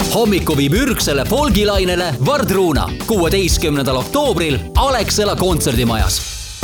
Hommiku viib ürgsele folgilainele Vardruuna 16. oktoobril Alexela kontserdimajas.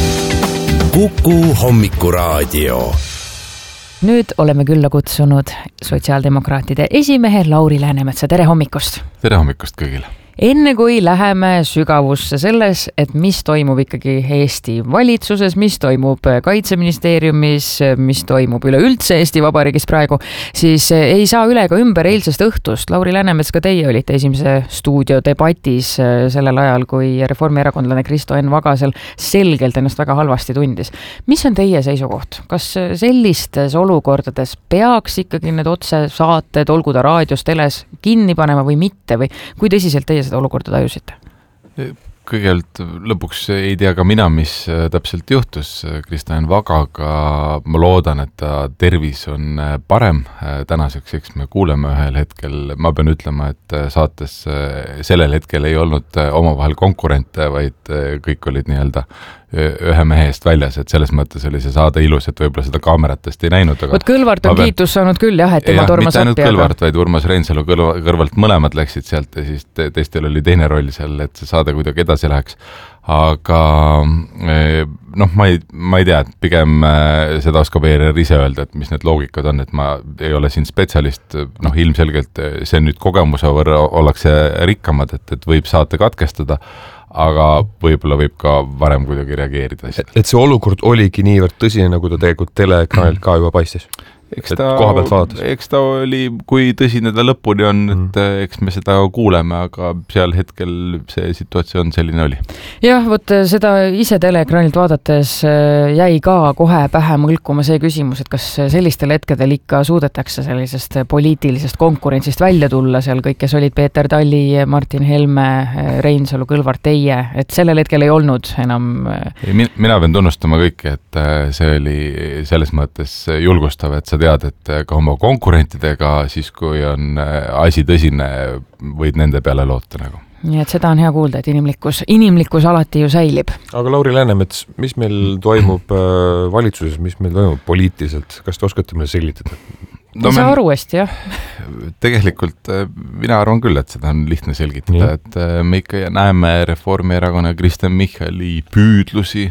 Kuku hommikuraadio. Nüüd oleme külla kutsunud sotsiaaldemokraatide esimehe Lauri Läänemetsa. Tere hommikust! Tere hommikust kõigile! Enne kui läheme sügavusse selles, et mis toimub ikkagi Eesti valitsuses, mis toimub kaitseministeeriumis, mis toimub üleüldse Eesti Vabariigis praegu, siis ei saa üle ka ümber eilsest õhtust. Lauri Läänemets, ka teie olite esimese stuudiodebatis sellel ajal, kui reformierakondlane Kristo Enn Vagasel selgelt ennast väga halvasti tundis. Mis on teie seisukoht? Kas sellistes olukordades peaks ikkagi need otsesaated, olgu ta raadios, teles kinni panema või mitte? Või kui tõsiselt teie seda olukorda tajusite? Kõigepealt lõpuks ei tea ka mina, mis täpselt juhtus Kristo Enn Vagaga. Ma loodan, et ta tervis on parem tänaseks, eks me kuuleme ühel hetkel. Ma pean ütlema, et saates sellel hetkel ei olnud omavahel konkurente, vaid kõik olid nii-öelda ühe mehe eest väljas, et selles mõttes oli see saade ilus, et võib-olla seda kaameratest ei näinud. Võt Kõlvart on kiitus saanud küll, jah, et tema tormas appi. Mitte ainult Kõlvart, vaid Urmas Reinsalu kõrvalt mõlemad läksid sealt ja siis teistel oli teine roll seal, et see saade kuidagi edasi läheks. Aga ma ei tea, et pigem seda oskab ERR ise öelda, et mis need loogikad on, et ma ei ole siin spetsialist, ilmselgelt see nüüd kogemuse võrra ollakse rikkamad, et võib saate katkestada, aga võib-olla võib ka varem kuidagi reageerida. Et see olukord oligi niivõrd tõsine, nagu ta tegelikult teleekraanilt ka juba paistis? Eks ta oli, kui tõsine ta lõpuni on, et eks me seda kuuleme, aga seal hetkel see situatsioon selline oli. Jah, vot seda ise teleekraanilt vaadates jäi ka kohe pähe mõlkuma see küsimus, et kas sellistel hetkedel ikka suudetakse sellisest poliitilisest konkurentsist välja tulla seal kõik, kes olid Peeter Talli, Martin Helme, Reinsalu, Kõlvart, teie, et sellel hetkel ei olnud enam... Mina pean tunnustama kõike, et see oli selles mõttes julgustav, et sa tead, et ka oma konkurentidega, siis kui on asi tõsine, võid nende peale loota nagu. Nii et seda on hea kuulda, et inimlikkus alati ju säilib. Aga Lauri Läänemets, mis meil toimub valitsuses, mis meil toimub poliitiliselt? Kas te oskate meile selgitada? No, sa aru hästi, jah? Tegelikult mina arvan küll, et seda on lihtne selgitada, et me ikka näeme Reformierakonna Kristen Michali püüdlusi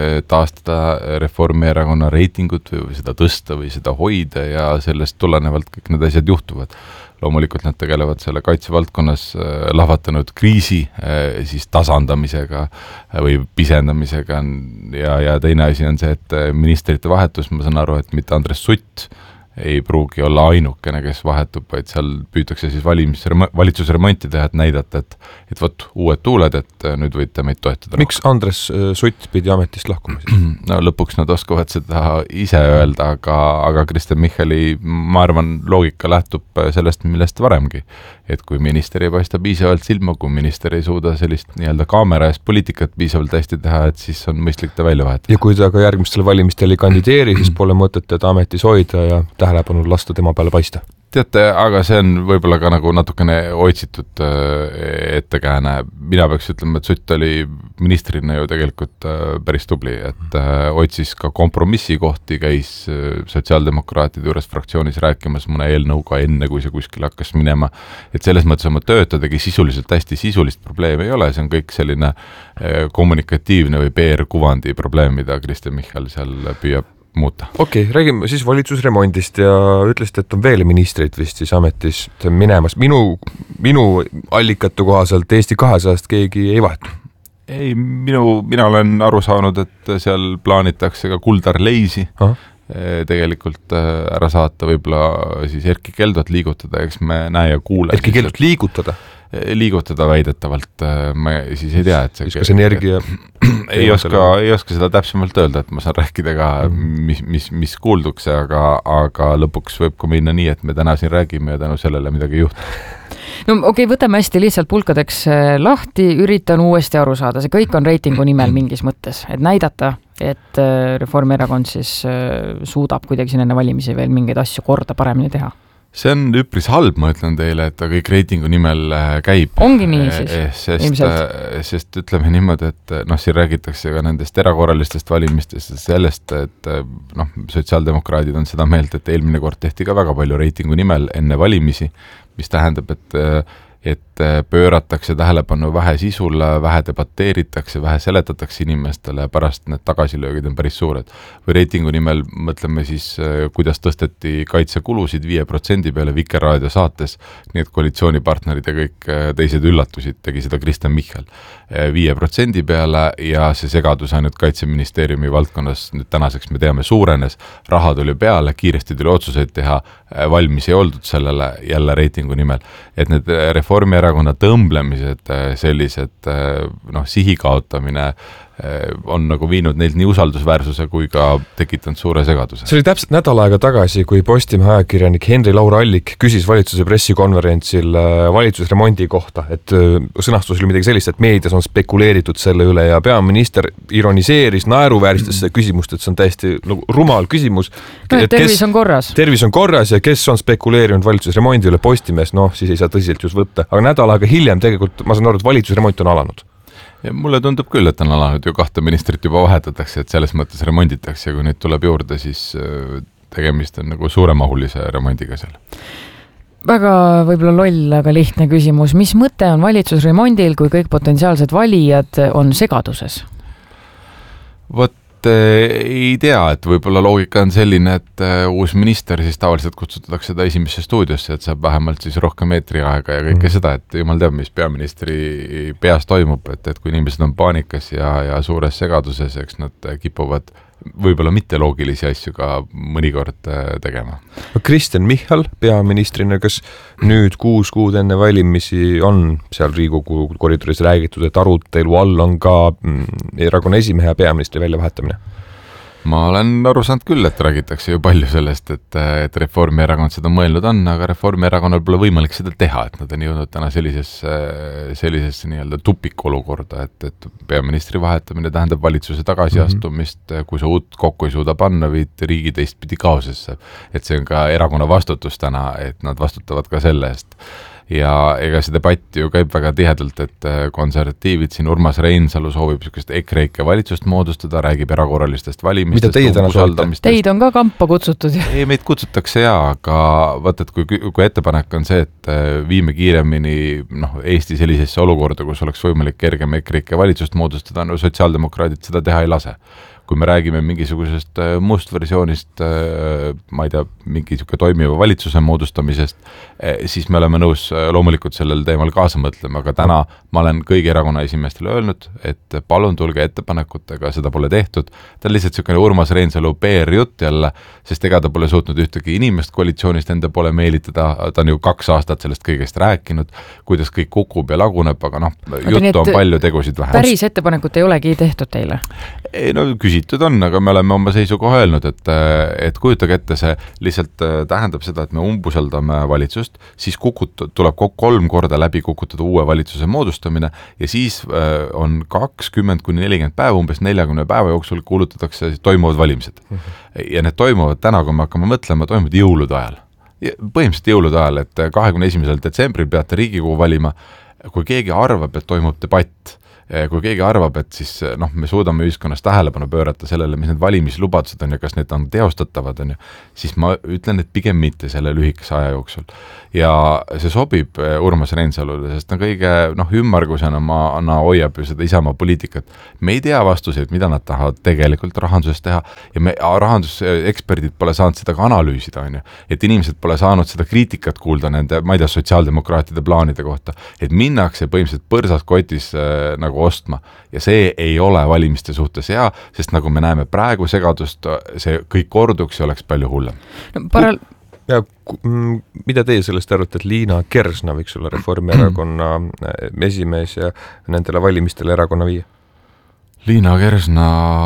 taastada Reformierakonna reitingut või seda tõsta või seda hoida ja sellest tulenevalt kõik need asjad juhtuvad. Loomulikult nad tegelevad selle kaitsevaldkonnas lahvatanud kriisi siis tasandamisega või pisendamisega ja teine asi on see, et ministrite vahetus, ma saan aru, et mitte Andres Sutt ei pruugi olla ainukene, kes vahetub, vaid seal püütakse siis valitsusremonti teha, et näidata, et võt uued tuuled, et nüüd võite meid toetada. Miks Andres Sutt pidi ametist lahkuma siis? No lõpuks nad oskavad seda ise öelda, aga Kristen Michali, ma arvan, loogika lähtub sellest, millest varemgi. Et kui minister ei paista piisavalt silma, kui minister ei suuda sellist nii-öelda kaamera eest poliitikat piisavalt hästi teha, et siis on mõistlik ta välja vahetada. Ja kui ta ka järgmistel valimistel ei kandideeri, siis pole mõtet teda ametis hoida ja tähelepanu lasta tema peale paista. Teate, aga see on võib-olla ka nagu natukene otsitud ettekääne. Mina peaks ütlema, et Sutt oli ministrina ju tegelikult päris tubli, et otsis ka kompromissi kohti, käis sotsiaaldemokraatide juures fraktsioonis rääkimas mõne eelnõuga enne, kui see kuskil hakkas minema. Et selles mõttes oma tööta tegi sisuliselt hästi sisulist probleemi ei ole, see on kõik selline kommunikatiivne või PR-kuvandi probleem, mida Kristen Michal seal püüab muuta. Okei, räägime siis valitsusremondist ja ütlesite, et on veel ministreid vist siis ametist minemas. Minu allikate kohaselt Eesti 200-st keegi ei vahetu. Ei, mina olen aru saanud, et seal plaanitakse ka Kuldar Leisi tegelikult ära saata, võib-olla siis Erkki Keldot liigutada, eks me näe ja kuule. Erkki Keldot liigutada väidetavalt, ma siis ei tea, et see kas energia ei oska seda täpsemalt öelda, et ma saan rääkida ka, mis kuuldukse, aga lõpuks võib ka minna nii, et me täna siin räägime ja tänu sellele midagi juhtub. No okei, võtame hästi lihtsalt pulkadeks lahti, üritan uuesti aru saada. See kõik on reitingu nimel mingis mõttes, et näidata, et Reformierakond siis suudab kuidagi siin enne valimisi veel mingeid asju korda paremini teha. See on üpris halb, ma ütlen teile, et ta kõik reitingu nimel käib. Ongi nii siis, ilmselt. Sest ütleme niimoodi, et siin räägitakse ka nendest erakorralistest valimistest ja sellest, et sotsiaaldemokraadid on seda meelt, et eelmine kord tehti ka väga palju reitingu nimel enne valimisi. mis tähendab, et pööratakse tähelepanu vähe sisule, vähe debateeritakse, vähe seletatakse inimestele, pärast need tagasilöögid on päris suured. Või reitingu nimel mõtleme siis, kuidas tõsteti kaitsekulusid 5% peale Vikerraadio saates, nii et koalitsioonipartnerid ja kõik teised üllatusid, tegi seda Kristen Michal 5% peale ja see segadus ainult Kaitseministeeriumi valdkonnas nüüd tänaseks me teame suurenes, raha tuli peale, kiiresti tuli otsuseid teha, valmis ei oldud sellele jälle reitingu nimel, et need Reformierakonna tõmblemised, sellised sihi kaotamine on nagu viinud neilt nii usaldusväärsuse kui ka tekitanud suure segaduse. See oli täpselt nädal aega tagasi, kui Postimehe ajakirjanik Henri-Laur Allik küsis valitsuse pressikonverentsil valitsusremondi kohta, et sõnastus oli midagi sellist, et meedias on spekuleeritud selle üle ja peaminister ironiseeris, naeruvääristas seda küsimust, et see on täiesti nagu rumal küsimus. Tervis on korras. Tervis on korras ja kes on spekuleerinud valitsusremondi üle Postimees, siis ei saa tõsiselt just võtta. Aga nädal aega hiljem tegelikult ma saan aru, et valitsusremont on alanud. Ja mulle tundub küll, et on alanud ju 2 ministrit juba vahetatakse, et selles mõttes remonditakse ja kui nüüd tuleb juurde, siis tegemist on nagu suuremahulise remondiga seal. Väga võib-olla loll, aga lihtne küsimus. Mis mõte on valitsusremondil, kui kõik potentsiaalsed valijad on segaduses? Vot ei tea, et võib-olla loogika on selline, et uus minister siis tavaliselt kutsutakse ta esimesse stuudiosse, et saab vähemalt siis rohkem eetriaega ja kõike seda, et jumal teab, mis peaministri peas toimub, et kui inimesed on paanikas ja suures segaduses, eks nad kipuvad võib-olla mitte loogilisi asju ka mõnikord tegema. Kristen Michal peaministrina, kas nüüd 6 kuud enne valimisi on seal Riigikogu koridoris räägitud, et arutelu all on ka erakonna esimehe ja peaministri väljavahetamine? Ma olen aru saanud küll, et räägitakse ju palju sellest, et Reformierakond seda mõelnud on, aga Reformierakonnal pole võimalik seda teha, et nad on jõudnud täna sellisesse nii-öelda tupikolukorda, et peaministri vahetamine tähendab valitsuse tagasiastumist, kui sa uut kokku ei suuda panna, viid riigi teistpidi kaosesse. Et see on ka erakonna vastutus täna, et nad vastutavad ka selle eest. Ja ega see debatt ju käib väga tihedalt, et konservatiivid siin Urmas Reinsalu soovib niisugust EKREIKE valitsust moodustada, räägib erakorralistest valimistest. Mida teie täna soovite? Teid on ka kampa kutsutud. Ei, meid kutsutakse aga vaata, et kui ettepanek on see, et viime kiiremini Eesti sellisesse olukorda, kus oleks võimalik kergem EKREIKE valitsust moodustada, sotsiaaldemokraadid seda teha ei lase. Kui me räägime mingisugusest must versioonist, ma ei tea, mingi toimiva valitsuse moodustamisest, siis me oleme nõus loomulikult sellel teemal kaasa mõtlema, aga täna ma olen kõigi erakonna esimeestele öelnud, et palun tulge ettepanekutega, seda pole tehtud. Ta on lihtsalt niisugune Urmas Reinsalu PR-jutt jälle, sest ega ta pole suutnud ühtegi inimest koalitsioonist enda pole meelitada, ta on ju 2 aastat sellest kõigest rääkinud, kuidas kõik kukub ja laguneb, aga juttu on palju, tegusid vähem. Päris ettepanekut ei olegi tehtud teile? Ei, küsitud on, aga me oleme oma seisukoha öelnud, et kujutage ette, see lihtsalt tähendab seda, et me umbusaldame valitsust, siis tuleb 3 korda läbi kukutada uue valitsuse moodustamine ja siis on 20-40 päeva, umbes 40 päeva jooksul kuulutatakse, toimuvad valimised. Ja need toimuvad täna, kui me hakkame mõtlema, toimuvad jõulude ajal. Põhimõtteliselt jõulude ajal, et 21. detsembril peate Riigikogu valima, kui keegi arvab, et toimub debatt, kui keegi arvab, et siis me suudame ühiskonnas tähelepanu pöörata sellele, mis need valimislubadused on ja kas need on teostatavad, siis ma ütlen, et pigem mitte selle lühikese aja jooksul. Ja see sobib Urmas Reinsalule, sest ta kõige ümmargusena hoiab ju seda Isamaa poliitikat. Me ei tea vastuseid, mida nad tahavad tegelikult rahanduses teha ja rahanduseksperdid pole saanud seda ka analüüsida, et inimesed pole saanud seda kriitikat kuulda nende, ma ei tea, sotsiaaldemokraatide plaanide kohta, et minnakse põhimõtteliselt põrsas kotis nagu ostma ja see ei ole valimiste suhtes hea, sest nagu me näeme praegu segadust, see kõik korduks ja oleks palju hullem. Ja mida teie sellest arvate, et Liina Kersna võiks olla Reformierakonna esimees ja nendele valimistele erakonna viia? Liina Kersna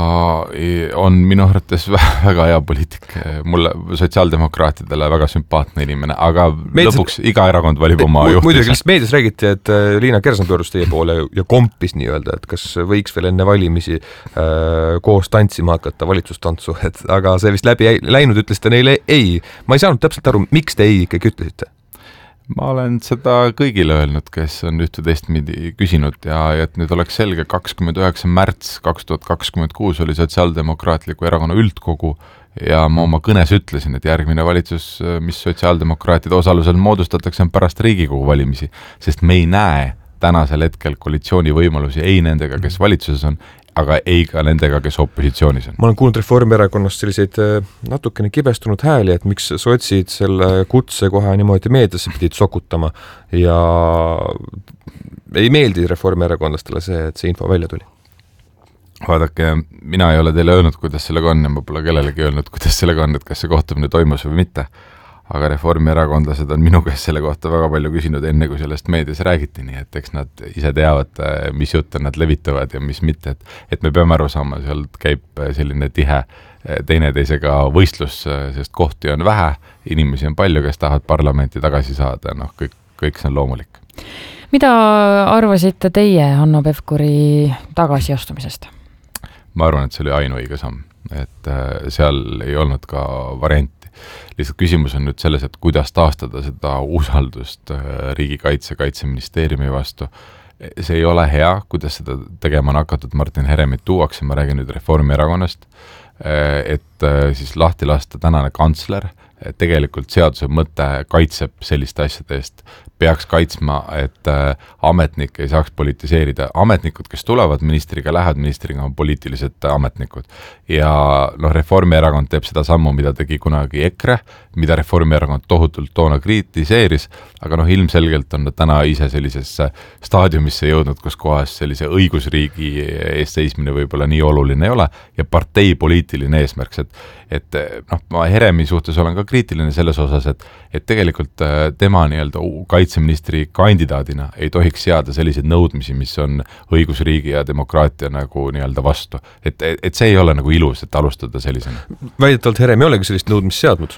on minu arvates väga hea poliitik, mulle sotsiaaldemokraatidele väga sümpaatne inimene, aga lõpuks iga erakond valib oma juhtise. Muidugi, meedias räägiti, et Liina Kersna pöördus teie poole ja kompis nii-öelda, et kas võiks veel enne valimisi koos tantsima hakata valitsustantsu, aga see vist läbi läinud ütlesite neile ei. Ma ei saanud täpselt aru, miks te ei ikkagi ütlesite? Ma olen seda kõigile öelnud, kes on ühte teistmidi küsinud ja et nüüd oleks selge, 29. märts 2026 oli Sotsiaaldemokraatliku erakonna üldkogu ja ma oma kõnes ütlesin, et järgmine valitsus, mis sotsiaaldemokraatide osalusel moodustatakse, on pärast Riigikogu valimisi, sest me ei näe tänasel hetkel koalitsiooni võimalusi ei nendega, kes valitsuses on, aga ei ka nendega, kes opositsioonis on. Ma olen kuulnud Reformierakonnast selliseid natukene kibestunud hääli, et miks sotsid selle kutse kohe niimoodi meediasse pidid sokutama ja ei meeldi reformierakondlastele see, et see info välja tuli. Vaadake, mina ei ole teile öelnud, kuidas sellega on ja ma pole kellelegi öelnud, kuidas sellega on, et kas see kohtumine toimus või mitte. Aga reformierakondlased on minu käest selle kohta väga palju küsinud enne, kui sellest meedias räägiti, nii et eks nad ise teavad, mis jutte nad levitavad ja mis mitte, et me peame aru saama, sealt käib selline tihe teineteisega võistlus, sest kohti on vähe, inimesi on palju, kes tahavad parlamenti tagasi saada, kõik see on loomulik. Mida arvasite teie Hanno Pevkuri tagasiastumisest? Ma arvan, et see oli ainuõige samm, et seal ei olnud ka varianti. Lihtsalt küsimus on nüüd selles, et kuidas taastada seda usaldust riigikaitse, kaitseministeeriumi vastu. See ei ole hea, kuidas seda tegema on hakatud Martin Heremit tuuakse, ma räägin nüüd Reformierakonnast, et siis lahti lasta tänane kantsler, tegelikult seaduse mõte kaitseb selliste asjade eest, peaks kaitsma, et ametnik ei saaks politiseerida. Ametnikud, kes tulevad ministriga, lähevad ministriga, on poliitilised ametnikud. Ja Reformierakond teeb seda sammu, mida tegi kunagi EKRE, mida Reformierakond tohutult toona kritiseeris, aga ilmselgelt on ta täna ise sellisesse staadiumisse jõudnud, kus kohas sellise õigusriigi eest seismine võib-olla nii oluline ei ole ja partei poliitiline eesmärk, et ma Heremi suhtes olen ka kriitiline selles osas, et tegelikult tema nii-öelda kaitseministri kandidaadina ei tohiks seada selliseid nõudmisi, mis on õigusriigi ja demokraatia nagu nii-öelda vastu. Et see ei ole nagu ilus, et alustada sellisena. Väidetavalt Herem ei olegi sellist nõudmist seadnud?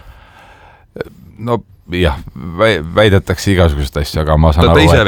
No jah, väidetakse igasugust asja, aga ma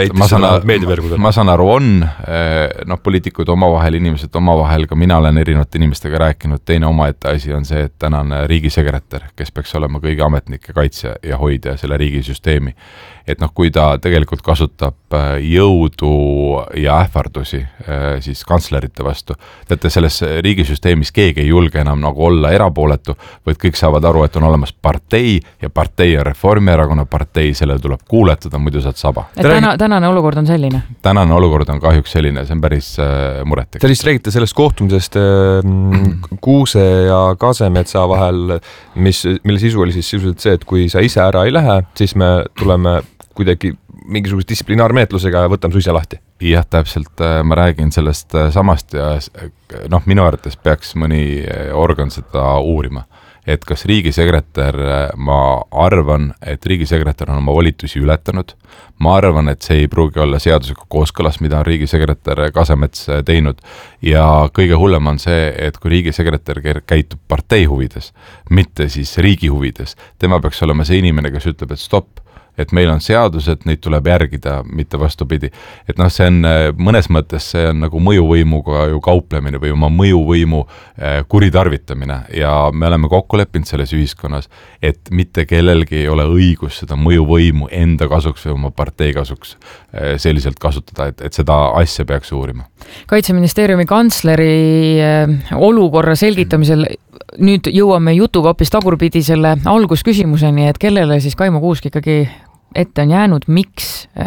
saan aru, poliitikud omavahel, inimesed omavahel, ka mina olen erinevate inimestega rääkinud, teine omaette asi on see, et tänane riigisekretär, kes peaks olema kõigi ametnike kaitsja ja hoida selle riigisüsteemi, et kui ta tegelikult kasutab jõudu ja ähvardusi siis kantslerite vastu, teate, selles riigisüsteemis keegi ei julge enam nagu olla erapooletu, vaid kõik saavad aru, et on olemas partei ja partei on Reformierakonna partei, sellele tuleb kuuletada, muidu saad saba. Tänane olukord on selline? Tänane olukord on kahjuks selline, see on päris muretek. Te lihtsalt räägite sellest kohtumisest Kuuse ja Kasemetsa vahel, mille sisu oli siis sisuliselt see, et kui sa ise ära ei lähe, siis me tuleme kuidagi mingisuguse distsiplinaarmenetlusega ja võtame su ise lahti. Jah, täpselt, ma räägin sellest samast ja minu arvates peaks mõni organ seda uurima. Et kas riigisekretär, ma arvan, et riigisekretär on oma volitusi ületanud. Ma arvan, et see ei pruugi olla seadusega kooskõlas, mida on riigisekretär Kasemets teinud. Ja kõige hullem on see, et kui riigisekretär käitub partei huvides, mitte siis riigi huvides, tema peaks olema see inimene, kes ütleb, et stopp, et meil on seadused, neid tuleb järgida, mitte vastupidi. Et see on mõnes mõttes, see on nagu mõjuvõimuga ju kauplemine või oma mõjuvõimu kuritarvitamine ja me oleme kokku leppinud selles ühiskonnas, et mitte kellelgi ei ole õigus seda mõjuvõimu enda kasuks või oma partei kasuks selliselt kasutada, et seda asja peaks uurima. Kaitseministeeriumi kantsleri olukorra selgitamisel nüüd jõuame jutuga hoopis tagurpidi selle algusküsimuseni, et kellele siis Kaimo Kuusk ikkagi ette on jäänud, miks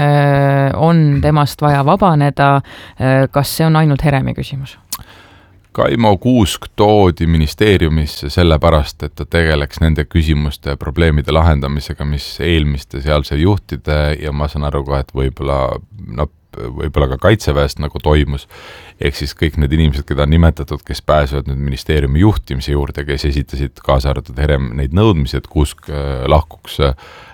on temast vaja vabaneda, kas see on ainult Heremi küsimus? Kaimo Kuusk toodi ministeeriumisse sellepärast, et ta tegeleks nende küsimuste ja probleemide lahendamisega, mis eelmiste sealse juhtide ja ma saan aru ka, et võib-olla ka kaitseväest nagu toimus, ehk siis kõik need inimesed, keda on nimetatud, kes pääsevad nüüd ministeeriumi juhtimise juurde, kes esitasid kaasa arvatud Herem neid nõudmisi, et Kuusk lahkuks,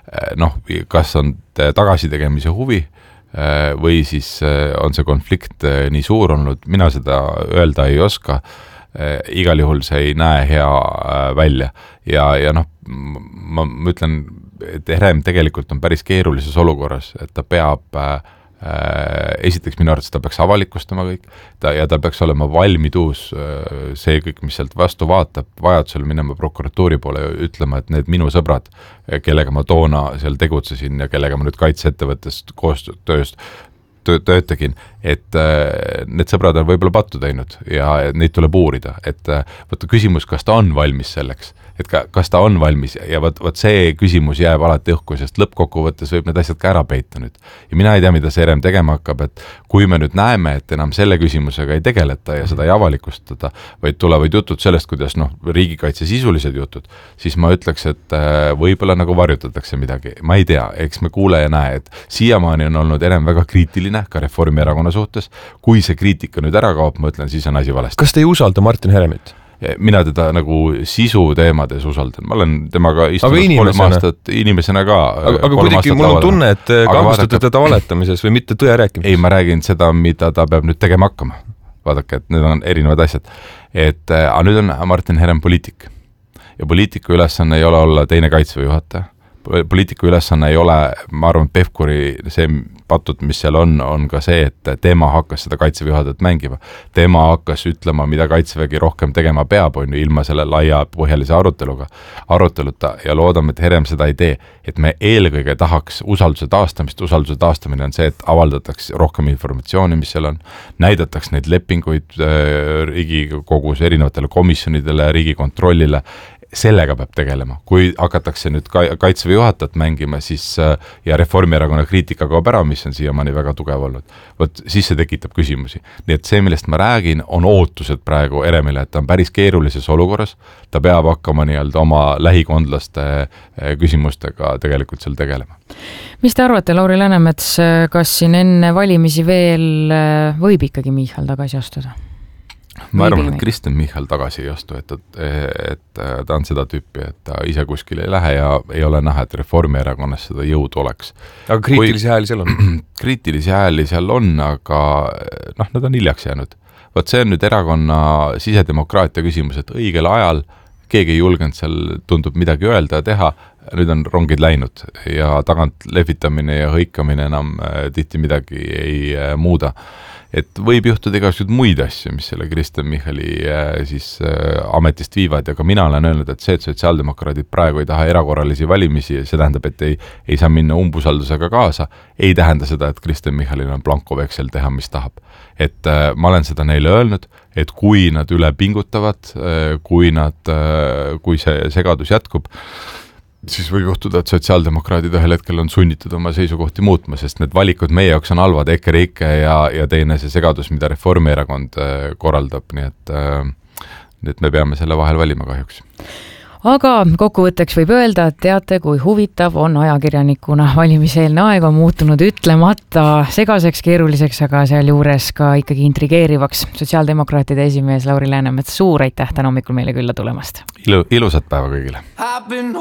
kas on tagasitegemise huvi või siis on see konflikt nii suur olnud, mina seda öelda ei oska, igal juhul see ei näe hea välja ja ma ütlen, et Herem tegelikult on päris keerulises olukorras, et ta peab esiteks minu arvates ta peaks avalikustama kõik ja ta peaks olema valmidus see kõik, mis sealt vastu vaatab, vajadusel minema prokuratuuri poole ja ütlema, et need minu sõbrad, kellega ma toona seal tegutsesin ja kellega ma nüüd kaitseettevõttest koostööst tööd tegin, et need sõbrad on võib-olla pattu teinud ja neid tuleb uurida, et võtta küsimus, kas ta on valmis selleks, et kas ta on valmis ja võt see küsimus jääb alati õhku, sest lõppkokkuvõttes võib need asjad ka ära peita nüüd. Ja mina ei tea, mida see RM tegema hakkab, et kui me nüüd näeme, et enam selle küsimusega ei tegeleta ja seda ei avalikustada, vaid tulevad jutud sellest, kuidas riigikaitse sisulised jutud, siis ma ütleks, et võib-olla nagu varjutatakse midagi. Ma ei tea, eks me kuule ja näe, et siiamaani on olnud RM väga kriitiline ka Reformierakonna suhtes. Kui see kriitika nüüd ära kaob, ma ütlen, siis on asi valesti. Kas te ei usalda Martin Heremit? Mina teda nagu sisu teemades usaldan. Ma olen temaga istunud 3 aastat inimesena ka. Aga kuidagi mul on tunne, et kahvustate teda valetamises või mitte tõe rääkimises. Ei, ma räägin seda, mida ta peab nüüd tegema hakkama. Vaadake, et need on erinevad asjad. Aga nüüd on Martin Herem poliitik. Ja poliitiku ülesanne ei ole olla teine kaitseväe juhataja. Poliitiku ülesanne ei ole, ma arvan, Pevkuri see patud, mis seal on ka see, et tema hakkas seda kaitseväe juhatajat mängima. Tema hakkas ütlema, mida kaitsevägi rohkem tegema peab, on ju, ilma selle laia põhjalise aruteluta ja loodame, et Herem seda ei tee. Et me eelkõige tahaks usalduse taastamist. Usalduse taastamine on see, et avaldataks rohkem informatsiooni, mis seal on. Näidataks neid lepinguid Riigikogus erinevatele komisjonidele, Riigikontrollile. Sellega peab tegelema. Kui hakatakse nüüd kaitseväe juhatajat mängima, siis ja Reformierakonna kriitika kaob ära, mis on siiamaani väga tugev olnud, siis see tekitab küsimusi. Nii et see, millest ma räägin, on ootused praegu Heremile, et ta on päris keerulises olukorras, ta peab hakkama nii-öelda oma lähikondlaste küsimustega tegelikult seal tegelema. Mis te arvate, Lauri Läänemets, kas siin enne valimisi veel võib ikkagi Michal tagasi astuda? Ma arvan, et Kristen Michal tagasi ei astu, et ta on seda tüüpi, et ta ise kuskil ei lähe ja ei ole näha, et Reformierakonnas seda jõudu oleks. Aga kriitilisi hääli seal on? Kriitilisi hääli seal on, aga nad on hiljaks jäänud. Võt see on nüüd erakonna sisedemokraatia küsimus, et õigel ajal keegi ei julgenud seal, tundub midagi öelda ja teha, nüüd on rongid läinud ja tagant lehvitamine ja hõikamine enam tihti midagi ei muuda. Et võib juhtuda igasugused muid asju, mis selle Kristen Michali siis ametist viivad ja ka mina olen öelnud, et see, et sotsiaaldemokraadid praegu ei taha erakorralisi valimisi, see tähendab, et ei saa minna umbusaldusega kaasa, ei tähenda seda, et Kristen Michalil on blankoveksel teha, mis tahab. Et ma olen seda neile öelnud, et kui nad üle pingutavad, kui see segadus jätkub, siis võib juhtuda, et sotsiaaldemokraadid ühel hetkel on sunnitud oma seisukohti muutma, sest need valikud meie jaoks on halvad, EKREIKE ja teine see segadus, mida Reformierakond korraldab, nii et me peame selle vahel valima kahjuks. Aga kokkuvõtteks võib öelda, et teate, kui huvitav on ajakirjanikuna valimiseelne aeg on muutunud ütlemata segaseks, keeruliseks, aga seal juures ka ikkagi intrigeerivaks. Sotsiaaldemokraatide esimees Lauri Läänemets, suur aitäh täna hommikul meile külla tulemast. Ilusat päeva kõigile!